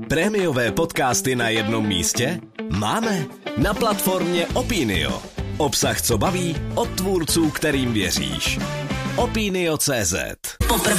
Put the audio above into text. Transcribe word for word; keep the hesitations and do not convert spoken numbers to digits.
Prémiové podcasty na jednom místě? Máme. Na platformě Opinio. Obsah, co baví, od tvůrců, kterým věříš. Opinio tečka cé zet.